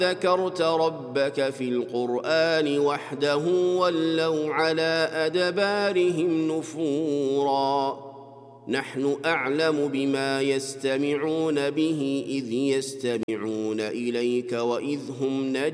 ذكرت ربك في القرآن وحده ولوا على أدبارهم نفورا نحن أعلم بما يستمعون به إذ يستمعون إليك وإذ هم